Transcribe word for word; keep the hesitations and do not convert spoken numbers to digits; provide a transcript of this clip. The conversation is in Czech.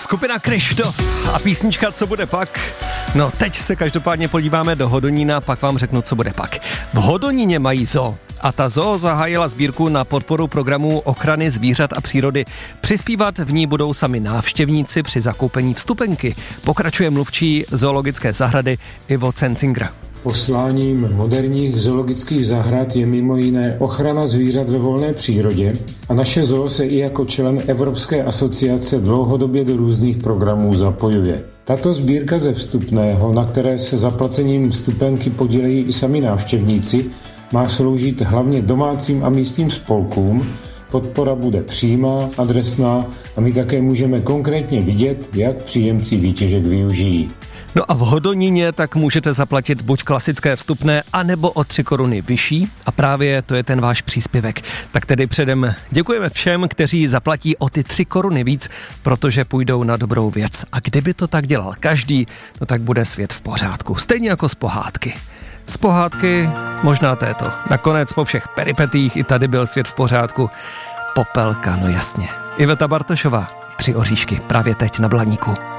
Skupina Kryštof a písnička Co bude pak? No teď se každopádně podíváme do Hodonína, pak vám řeknu, co bude pak. V Hodoníně mají zoo a ta zoo zahájila sbírku na podporu programu ochrany zvířat a přírody. Přispívat v ní budou sami návštěvníci při zakoupení vstupenky. Pokračuje mluvčí zoologické zahrady Ivo Cenzinger. Posláním moderních zoologických zahrad je mimo jiné ochrana zvířat ve volné přírodě a naše zoo se i jako člen Evropské asociace dlouhodobě do různých programů zapojuje. Tato sbírka ze vstupného, na které se zaplacením vstupenky podílejí i sami návštěvníci, má sloužit hlavně domácím a místním spolkům. Podpora bude přímá, adresná a my také můžeme konkrétně vidět, jak příjemci výtěžek využijí. No a v Hodoníně tak můžete zaplatit buď klasické vstupné, anebo o tři koruny vyšší a právě to je ten váš příspěvek. Tak tedy předem děkujeme všem, kteří zaplatí o ty tři koruny víc, protože půjdou na dobrou věc. A kdyby to tak dělal každý, no tak bude svět v pořádku. Stejně jako z pohádky. Z pohádky možná této. Nakonec po všech peripetích i tady byl svět v pořádku. Popelka, no jasně. Iveta Bartošová, Tři oříšky, právě teď na Blaníku.